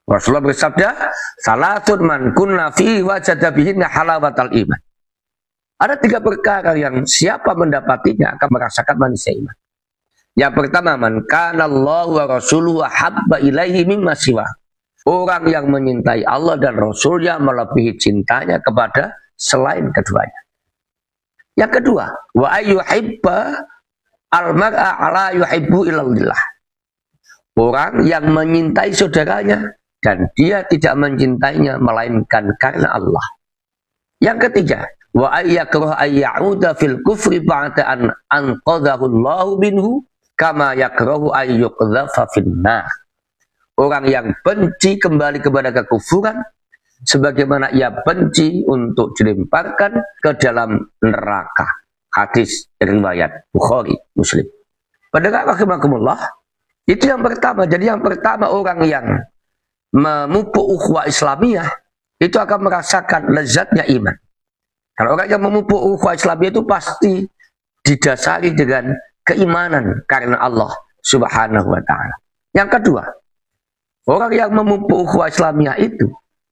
Rasulullah bersabda, salatun man kunna fihi wajada bihinna halawatal iman. Ada 3 perkara yang siapa mendapatinya akan merasakan manisnya iman. Yang pertama, man kana Allahu wa rasuluhu habba ilaihi mimma siwa. Orang yang menyintai Allah dan Rasulnya melebihi cintanya kepada selain keduanya. Yang kedua, wa ayyuhibba al-mar'a ala yuhibbu illallah. Orang yang menyintai saudaranya dan dia tidak mencintainya melainkan karena Allah. Yang ketiga, wa ayyakrahu ayyauda fil kufri ba'da an anqadhahu Allahu minhu kama yakrahu ayyuqdhafa finnar. Orang yang benci kembali kepada kekufuran sebagaimana ia benci untuk dilemparkan ke dalam neraka. Hadis riwayat Bukhari, Muslim. Pendengar rahimakumullah, itu yang pertama. Jadi yang pertama, orang yang memupuk ukhuwah Islamiyah itu akan merasakan lezatnya iman. Kalau orang yang memupuk ukhuwah Islamiyah itu pasti didasari dengan keimanan karena Allah Subhanahu wa ta'ala. Yang kedua, orang yang memupuk ukhuwah Islamiyah itu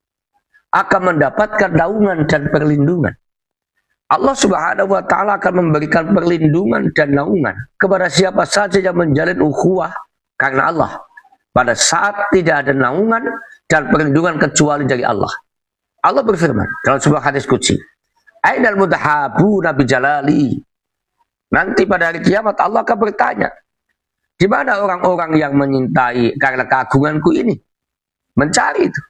akan mendapatkan naungan dan perlindungan. Allah Subhanahu wa ta'ala akan memberikan perlindungan dan naungan kepada siapa saja yang menjalin ukhuwah karena Allah. Pada saat tidak ada naungan dan perlindungan kecuali dari Allah. Allah berfirman dalam sebuah hadis qudsi, Ainal mutahabuna bijalali. Nanti pada hari kiamat Allah akan bertanya, di mana orang-orang yang menyintai karena keagunganku ini? Mencari itu.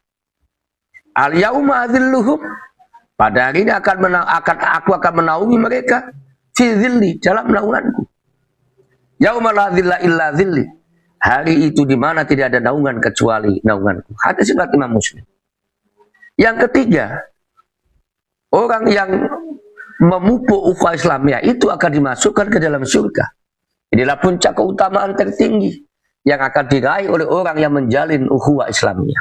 Al-yauma adzilluhum. Pada hari ini aku akan menaungi mereka fi dzilli, dalam naunganku. Yauma la dzilla illa dzilli. Hari itu di mana tidak ada naungan kecuali naunganku. Hadis riwayat Imam Muslim. Yang ketiga, orang yang memupuk ukhuwah Islamiyah itu akan dimasukkan ke dalam surga. Inilah puncak keutamaan tertinggi yang akan diraih oleh orang yang menjalin ukhuwah Islamiyah.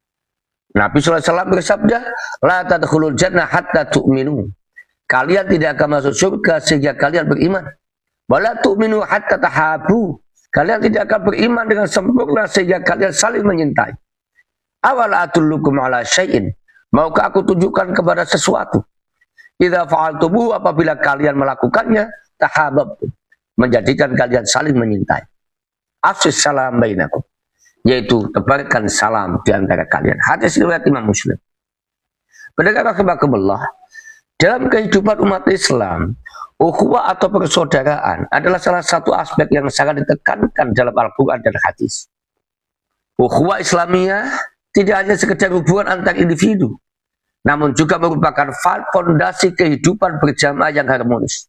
Nabi SAW bersabda, la tadkhulul jannah hatta tu'minu. Kalian tidak akan masuk surga sehingga kalian beriman. Wala tu'minu hatta tahabu. Kalian tidak akan beriman dengan sempurna sehingga kalian saling menyintai. Awala atullukum ala syai'in. Maukah aku tunjukkan kepada sesuatu? Idza fa'altumu, apabila kalian melakukannya, tahabbtum, menjadikan kalian saling menyintai. Afshis salam bainakum, yaitu tebarkan salam di antara kalian. Hadis riwayat Imam Muslim. Pendengar rahimakumullah, dalam kehidupan umat Islam, ukhuwah atau persaudaraan adalah salah satu aspek yang sangat ditekankan dalam Al-Quran dan hadis. Ukhuwah Islamiyah tidak hanya sekedar hubungan antar individu, namun juga merupakan fondasi kehidupan berjamaah yang harmonis,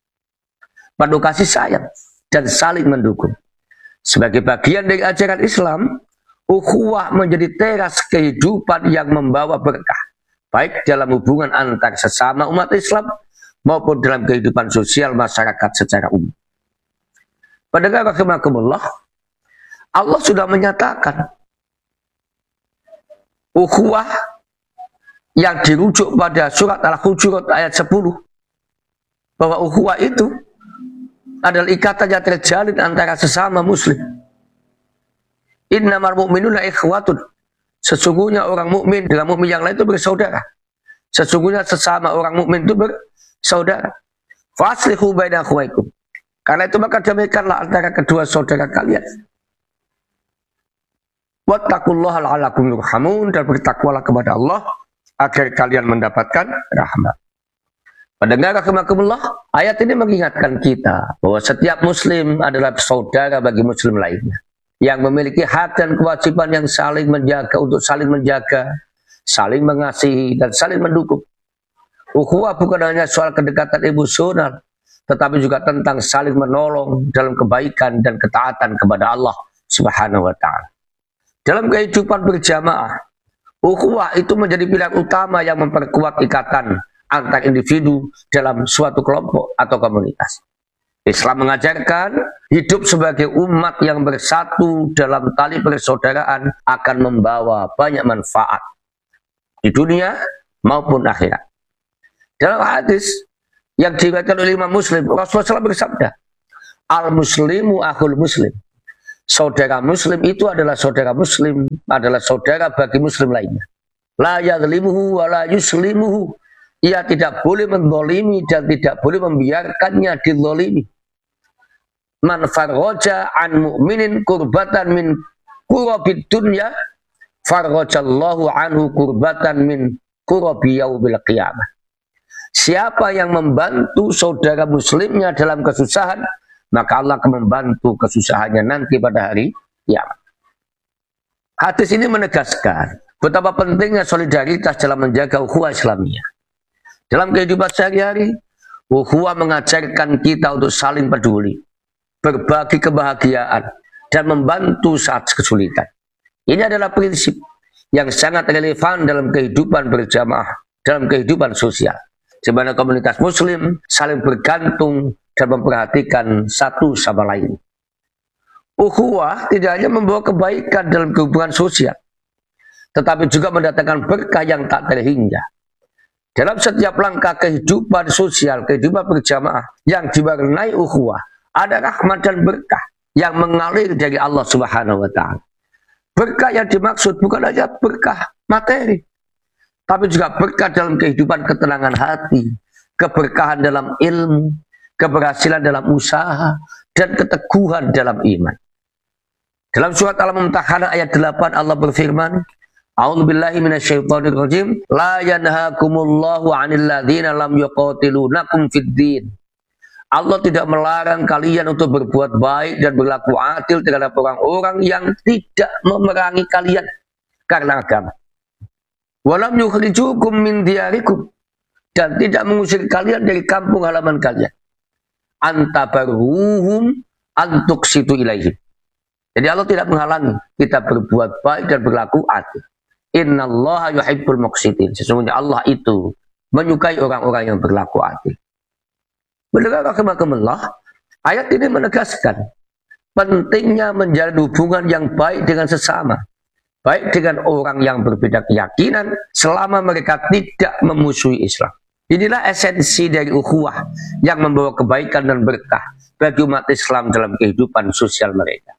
penuh kasih sayang dan saling mendukung. Sebagai bagian dari ajaran Islam, ukhuwah menjadi teras kehidupan yang membawa berkah, baik dalam hubungan antar sesama umat Islam maupun dalam kehidupan sosial masyarakat secara umum. Pendengar rahimakumullah, Allah sudah menyatakan ukhuwah yang dirujuk pada surat Al-Hujurat ayat 10, bahwa ukhuwah itu adalah ikatan yang terjalin antara sesama muslim. Innamal mu'minuna ikhwatun. Sesungguhnya orang mukmin dengan mukmin yang lain itu bersaudara. Sesungguhnya sesama orang mukmin itu bersaudara. Faslihu baina akhwaikum. Karena itu maka damaikanlah antara kedua saudara kalian. Wattaqullaha la'allakum turhamun, dan bertakwalah kepada Allah agar kalian mendapatkan rahmat. Pendengar rahimakumullah, ayat ini mengingatkan kita bahwa setiap muslim adalah saudara bagi muslim lainnya, yang memiliki hak dan kewajiban yang saling menjaga, untuk saling menjaga, saling mengasihi, dan saling mendukung. Ukhuwah bukan hanya soal kedekatan emosional, tetapi juga tentang saling menolong dalam kebaikan dan ketaatan kepada Allah Subhanahu wa ta'ala. Dalam kehidupan berjamaah, ukhuwah itu menjadi pilihan utama yang memperkuat ikatan antar individu dalam suatu kelompok atau komunitas. Islam mengajarkan hidup sebagai umat yang bersatu dalam tali persaudaraan akan membawa banyak manfaat di dunia maupun akhirat. Dalam hadis yang diriwayatkan oleh Imam Muslim, Rasulullah SAW bersabda, Al-Muslimu akhul Muslim. Saudara muslim itu adalah saudara muslim, adalah saudara bagi muslim lainnya. La yadlimuhu wa la yuslimuhu. Ia tidak boleh menzalimi dan tidak boleh membiarkannya dizalimi. Man farroja an mu'minin kurbatan min kurabid dunya farrojallahu anhu kurbatan min kurabi yaubil qiyamah. Siapa yang membantu saudara muslimnya dalam kesusahan, maka Allah akan membantu kesusahannya nanti pada hari kiamat. Hadis ini menegaskan betapa pentingnya solidaritas dalam menjaga ukhuwah Islamiyah. Dalam kehidupan sehari-hari, ukhuwah mengajarkan kita untuk saling peduli, berbagi kebahagiaan, dan membantu saat kesulitan. Ini adalah prinsip yang sangat relevan dalam kehidupan berjamaah, dalam kehidupan sosial, di mana komunitas muslim saling bergantung dan memperhatikan satu sama lain. Ukhuwah tidak hanya membawa kebaikan dalam hubungan sosial, tetapi juga mendatangkan berkah yang tak terhingga. Dalam setiap langkah kehidupan sosial, kehidupan berjamaah yang diwarnai ukhuwah, ada rahmat dan berkah yang mengalir dari Allah Subhanahu wa Ta'ala. Berkah yang dimaksud bukan hanya berkah materi, tapi juga berkah dalam kehidupan ketenangan hati, keberkahan dalam ilmu, keberhasilan dalam usaha, dan keteguhan dalam iman. Dalam surat Al-Mumtahanah ayat 8 Allah berfirman, A'udzubillahi minasyaitonirrajim, la yanhakumullahu 'anil ladzina lam yuqatilunakum fid din. Allah tidak melarang kalian untuk berbuat baik dan berlaku adil terhadap orang-orang yang tidak memerangi kalian karena agama. Walam yukhrijukum min diyarikum, dan tidak mengusir kalian dari kampung halaman kalian. Antabarruhum antuksitu ilaihim. Jadi Allah tidak menghalangi kita berbuat baik dan berlaku adil. Innallaha yuhibbul muqsitin. Sesungguhnya Allah itu menyukai orang-orang yang berlaku adil. Mendengar rahimakumullah, ayat ini menegaskan pentingnya menjalin hubungan yang baik dengan sesama, baik dengan orang yang berbeda keyakinan, selama mereka tidak memusuhi Islam. Inilah esensi dari ukhuwah yang membawa kebaikan dan berkah bagi umat Islam dalam kehidupan sosial mereka.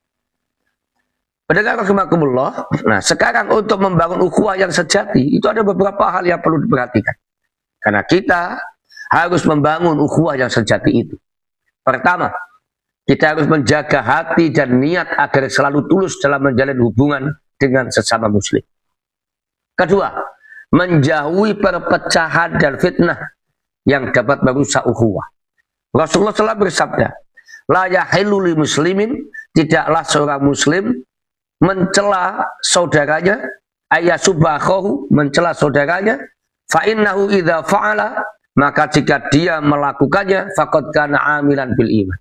Pendengar rahimakumullah, nah sekarang untuk membangun ukhuwah yang sejati, itu ada beberapa hal yang perlu diperhatikan. Karena kita harus membangun ukhuwah yang sejati itu. Pertama, kita harus menjaga hati dan niat agar selalu tulus dalam menjalin hubungan dengan sesama muslim. Kedua, menjauhi perpecahan dan fitnah yang dapat merusak ukhuwah. Rasulullah SAW bersabda, la yahillu li muslimin, tidaklah seorang muslim mencela saudaranya, ayasubakhahu, mencela saudaranya, fa innahu idza fa'ala, maka jika dia melakukannya, faqad kana amilan bil iman,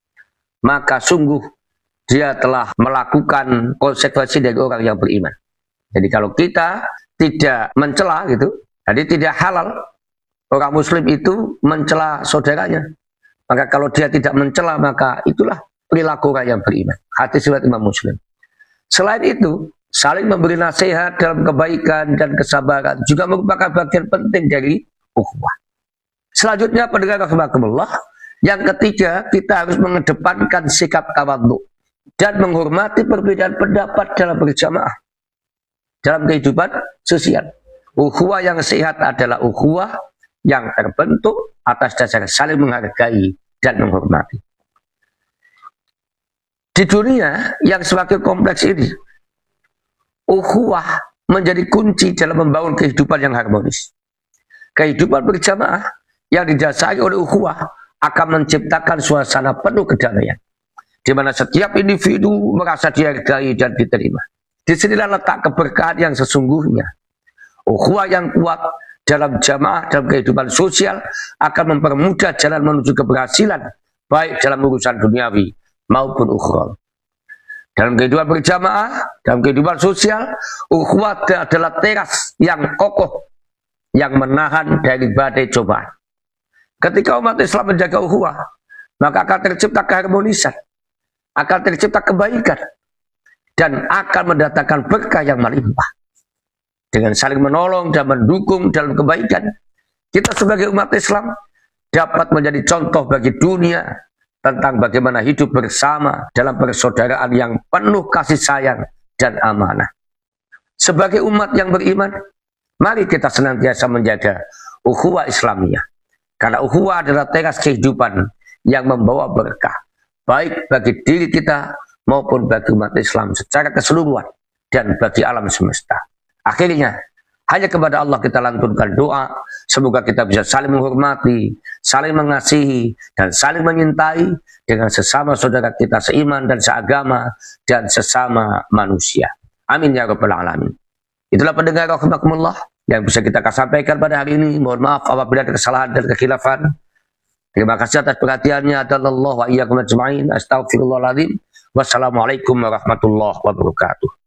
maka sungguh dia telah melakukan konsekuensi dari orang yang beriman. Jadi kalau kita tidak mencela gitu, jadi tidak halal orang muslim itu mencela saudaranya. Maka kalau dia tidak mencela, maka itulah perilaku orang yang beriman. Hadis riwayat Imam Muslim. Selain itu, saling memberi nasihat dalam kebaikan dan kesabaran juga merupakan bagian penting dari ukhuwah. Selanjutnya, pendengar rahimakumullah, yang ketiga, kita harus mengedepankan sikap tawadhu dan menghormati perbedaan pendapat dalam berjamaah dalam kehidupan sosial. Ukhuwah yang sehat adalah ukhuwah yang terbentuk atas dasar saling menghargai dan menghormati. Di dunia yang semakin kompleks ini, ukhuwah menjadi kunci dalam membangun kehidupan yang harmonis. Kehidupan berjamaah yang didasari oleh ukhuwah akan menciptakan suasana penuh kedamaian, di mana setiap individu merasa dihargai dan diterima. Disinilah letak keberkahan yang sesungguhnya. Ukhuwah yang kuat dalam jamaah, dalam kehidupan sosial akan mempermudah jalan menuju keberhasilan, baik dalam urusan duniawi maupun ukhrawi. Dalam kehidupan berjamaah, dalam kehidupan sosial, ukhuwah adalah teras yang kokoh yang menahan dari badai cobaan. Ketika umat Islam menjaga ukhuwah, maka akan tercipta keharmonisan, akan tercipta kebaikan, dan akan mendatangkan berkah yang melimpah. Dengan saling menolong dan mendukung dalam kebaikan, kita sebagai umat Islam dapat menjadi contoh bagi dunia tentang bagaimana hidup bersama dalam persaudaraan yang penuh kasih sayang dan amanah. Sebagai umat yang beriman, mari kita senantiasa menjaga ukhuwah Islamiyah. Karena ukhuwah adalah teras kehidupan yang membawa berkah, baik bagi diri kita maupun bagi umat Islam secara keseluruhan dan bagi alam semesta. Akhirnya, hanya kepada Allah kita lantunkan doa, semoga kita bisa saling menghormati, saling mengasihi, dan saling menyintai dengan sesama saudara kita seiman dan seagama, dan sesama manusia. Amin ya rabbal alamin. Itulah pendengar rahimakumullah yang bisa kita sampaikan pada hari ini. Mohon maaf apabila ada kesalahan dan kekhilafan. Terima kasih atas perhatiannya. Adallahu wa iyyakum ajma'in. Astaghfirullahaladzim. Wassalamualaikum warahmatullahi wabarakatuh.